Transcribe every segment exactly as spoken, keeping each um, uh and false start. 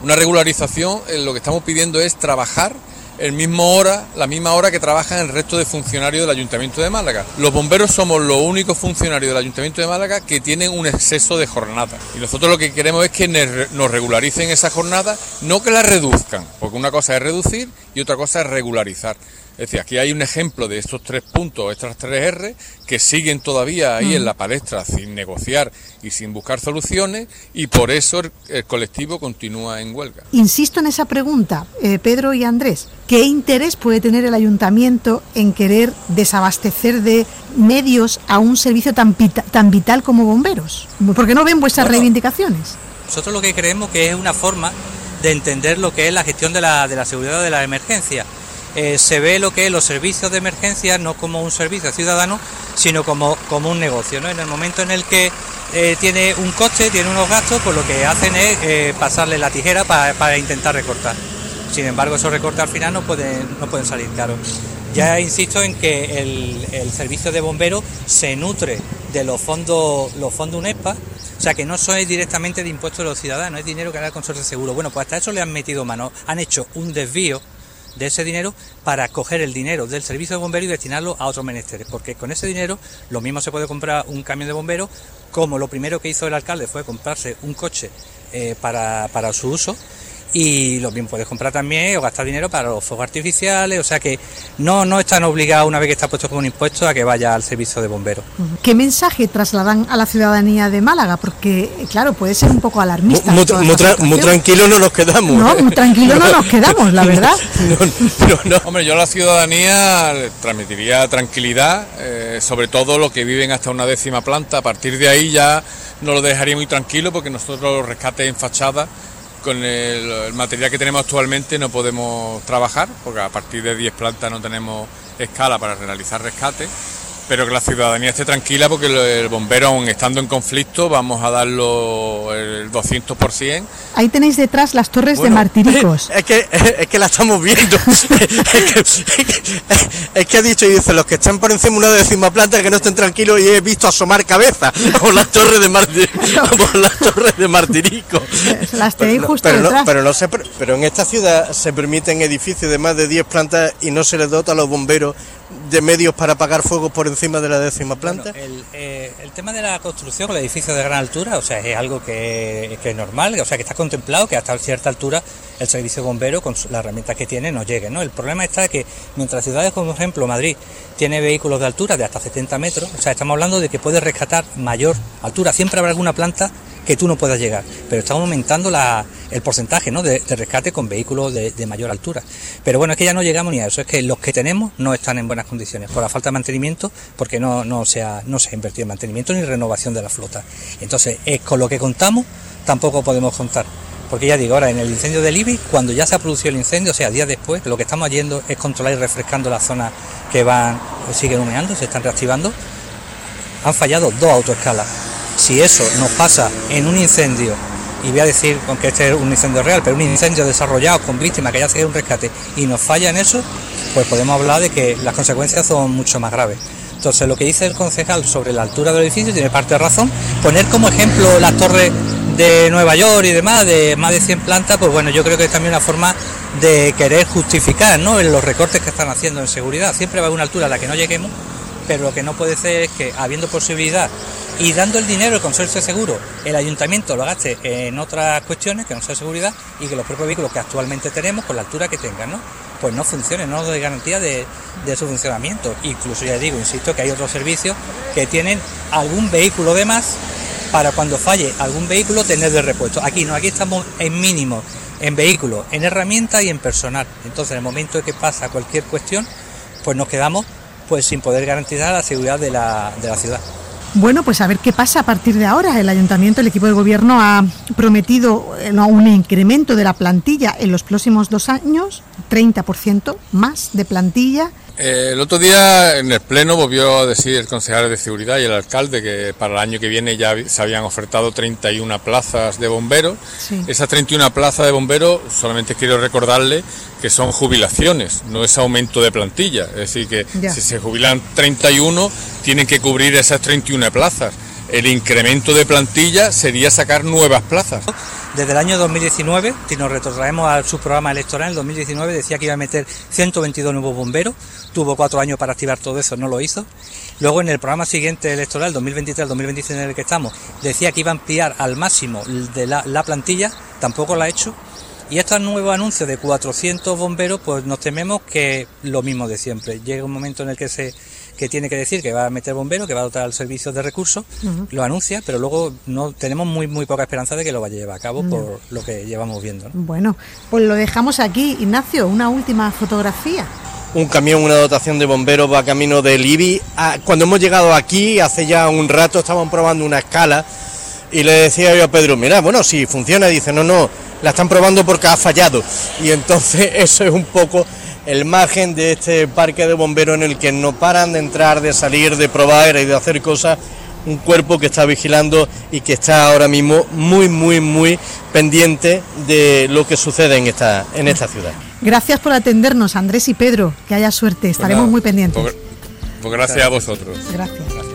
Una regularización, eh, lo que estamos pidiendo es trabajar el mismo hora, la misma hora que trabajan el resto de funcionarios del Ayuntamiento de Málaga. Los bomberos somos los únicos funcionarios del Ayuntamiento de Málaga que tienen un exceso de jornada. Y nosotros lo que queremos es que nos regularicen esa jornada, no que la reduzcan, porque una cosa es reducir y otra cosa es regularizar. Es decir, aquí hay un ejemplo de estos tres puntos, estas tres erre, que siguen todavía ahí mm. en la palestra sin negociar y sin buscar soluciones, y por eso el, el colectivo continúa en huelga. Insisto en esa pregunta, eh, Pedro y Andrés, ¿qué interés puede tener el Ayuntamiento en querer desabastecer de medios a un servicio tan, pita, tan vital como bomberos? ¿Por qué no ven vuestras bueno, reivindicaciones? Nosotros lo que creemos que es una forma de entender lo que es la gestión de la, de la seguridad de la emergencia. Eh, se ve lo que es los servicios de emergencia no como un servicio ciudadano, sino como, como un negocio, ¿no? En el momento en el que eh, tiene un coste, tiene unos gastos, pues lo que hacen es eh, pasarle la tijera para, para intentar recortar. Sin embargo, esos recortes al final no pueden, no pueden salir caros. Ya insisto en que el, el servicio de bomberos se nutre de los fondos, los fondos UNESPA, o sea que no son directamente de impuestos de los ciudadanos, es dinero que da el Consorcio de Seguro. Bueno, pues hasta eso le han metido mano, han hecho un desvío de ese dinero para coger el dinero del servicio de bomberos y destinarlo a otros menesteres, porque con ese dinero lo mismo se puede comprar un camión de bomberos, como lo primero que hizo el alcalde fue comprarse un coche eh, para, para su uso, y lo mismo puedes comprar también o gastar dinero para los fuegos artificiales, o sea que no, no están obligados, una vez que está puesto como un impuesto, a que vaya al servicio de bomberos. ¿Qué mensaje trasladan a la ciudadanía de Málaga? Porque, claro, puede ser un poco alarmista. Muy, muy, muy, tra- muy tranquilos no nos quedamos. No, muy tranquilos no nos quedamos, la verdad. No, no, no. Hombre, yo a la ciudadanía le transmitiría tranquilidad, eh, sobre todo los que viven hasta una décima planta. A partir de ahí ya no lo dejaría muy tranquilo, porque nosotros los rescates en fachada, con el, el material que tenemos actualmente, no podemos trabajar, porque a partir de diez plantas no tenemos escala para realizar rescates, pero que la ciudadanía esté tranquila, porque el, el bombero, aun estando en conflicto, vamos a darlo el doscientos por ciento. Ahí tenéis detrás las torres bueno, de Martiricos. Es que, es que la estamos viendo. es, que, es que ha dicho, y dice, los que están por encima de una décima planta, que no estén tranquilos, y he visto asomar cabeza por las torres de Martiricos. por las torres de Martiricos. Las tenéis pero, justo pero detrás. No, pero, no se, pero en esta ciudad se permiten edificios de más de diez plantas y no se les dota a los bomberos de medios para apagar fuegos por encima de la décima planta. Bueno, el, eh, el tema de la construcción con el edificio de gran altura, o sea, es algo que, que es normal, o sea, que está contemplado que hasta cierta altura el servicio de bomberos, con las herramientas que tiene, no llegue, ¿no? El problema está que mientras ciudades como, por ejemplo, Madrid tiene vehículos de altura de hasta setenta metros, o sea, estamos hablando de que puedes rescatar mayor altura, siempre habrá alguna planta que tú no puedas llegar, pero estamos aumentando la, el porcentaje, ¿no?, de, de rescate con vehículos de, de mayor altura. Pero bueno, es que ya no llegamos ni a eso, es que los que tenemos no están en buenas condiciones por la falta de mantenimiento, porque no, no, se, ha, no se ha invertido en mantenimiento ni renovación de la flota. Entonces, es con lo que contamos, tampoco podemos contar. Porque ya digo, ahora en el incendio del IBI, cuando ya se ha producido el incendio, o sea, días después, lo que estamos haciendo es controlar y refrescando las zonas que van, siguen humeando, se están reactivando. Han fallado dos autoescalas. Si eso nos pasa en un incendio, y voy a decir, aunque este es un incendio real, pero un incendio desarrollado con víctimas que ya se un rescate, y nos falla en eso, pues podemos hablar de que las consecuencias son mucho más graves. Entonces, lo que dice el concejal sobre la altura del edificio tiene parte de razón. Poner como ejemplo las torres de Nueva York y demás, de más de cien plantas, pues bueno, yo creo que es también una forma de querer justificar, ¿no?, en los recortes que están haciendo en seguridad. Siempre va a haber una altura a la que no lleguemos, pero lo que no puede ser es que, habiendo posibilidad y dando el dinero al Consorcio de Seguro, el ayuntamiento lo gaste en otras cuestiones que no sea seguridad, y que los propios vehículos que actualmente tenemos, con la altura que tengan, ¿no?, pues no funcionen, no doy garantía de, de su funcionamiento. Incluso, ya digo, insisto, que hay otros servicios que tienen algún vehículo de más para cuando falle algún vehículo tener de repuesto. Aquí no, aquí estamos en mínimo, en vehículos, en herramientas y en personal. Entonces, en el momento de que pasa cualquier cuestión, pues nos quedamos pues sin poder garantizar la seguridad de la, de la ciudad. Bueno, pues a ver qué pasa a partir de ahora. El ayuntamiento, el equipo de gobierno ha prometido un incremento de la plantilla en los próximos dos años, treinta por ciento más de plantilla. Eh, el otro día en el pleno volvió a decir el concejal de seguridad y el alcalde que para el año que viene ya se habían ofertado treinta y una plazas de bomberos. Sí. Esas treinta y una plazas de bomberos, solamente quiero recordarle que son jubilaciones, no es aumento de plantilla. Es decir, que ya. Si se jubilan treinta y uno, tienen que cubrir esas treinta y una plazas. El incremento de plantilla sería sacar nuevas plazas. Desde el año dos mil diecinueve, si nos retrotraemos a su programa electoral, en el dos mil diecinueve decía que iba a meter ciento veintidós nuevos bomberos, tuvo cuatro años para activar todo eso, no lo hizo. Luego en el programa siguiente electoral, dos mil veintitrés dos mil veintiséis en el que estamos, decía que iba a ampliar al máximo de la, la plantilla, tampoco lo ha hecho. Y estos nuevos anuncios de cuatrocientos bomberos, pues nos tememos que lo mismo de siempre. Llega un momento en el que se que tiene que decir que va a meter bomberos, que va a dotar al servicio de recursos, uh-huh. lo anuncia, pero luego no tenemos muy muy poca esperanza de que lo vaya a llevar a cabo no. por lo que llevamos viendo, ¿no? Bueno, pues lo dejamos aquí. Ignacio, una última fotografía. Un camión, una dotación de bomberos va camino del I B I. Ah, cuando hemos llegado aquí, hace ya un rato, estaban probando una escala y le decía yo a Pedro, mira, bueno, si funciona, dice, no, no, la están probando porque ha fallado. Y entonces eso es un poco el margen de este parque de bomberos en el que no paran de entrar, de salir, de probar y de hacer cosas, un cuerpo que está vigilando y que está ahora mismo muy, muy, muy pendiente de lo que sucede en esta, en esta ciudad. Gracias por atendernos, Andrés y Pedro, que haya suerte, estaremos pues nada, muy pendientes. Pues, pues gracias a vosotros. Gracias. gracias.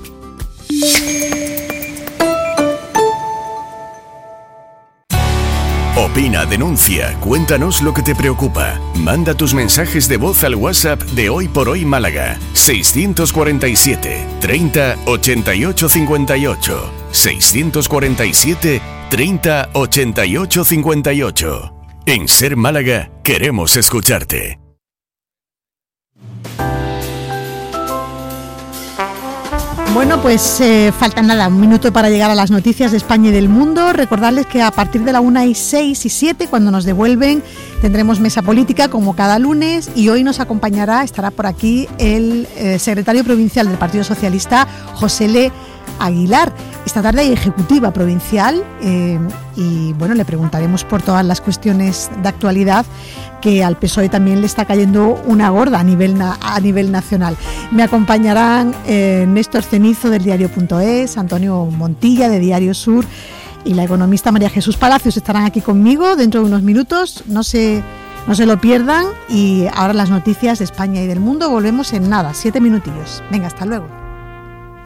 Opina, denuncia, cuéntanos lo que te preocupa. Manda tus mensajes de voz al WhatsApp de Hoy por Hoy Málaga, seiscientos cuarenta y siete, treinta, ochenta y ocho, cincuenta y ocho. seiscientos cuarenta y siete, treinta, ochenta y ocho, cincuenta y ocho. En Ser Málaga queremos escucharte. Bueno, pues eh, falta nada, un minuto para llegar a las noticias de España y del mundo. Recordarles que a partir de la una y seis y siete, cuando nos devuelven, tendremos mesa política como cada lunes y hoy nos acompañará, estará por aquí el eh, secretario provincial del Partido Socialista, José L. Aguilar. Esta tarde hay ejecutiva provincial eh, y bueno, le preguntaremos por todas las cuestiones de actualidad que al P S O E también le está cayendo una gorda a nivel, na- a nivel nacional. Me acompañarán eh, Néstor Cenizo del diario punto es, Antonio Montilla de Diario Sur y la economista María Jesús Palacios estarán aquí conmigo dentro de unos minutos. No se, no se lo pierdan y ahora las noticias de España y del mundo. Volvemos en nada, siete minutillos. Venga, hasta luego.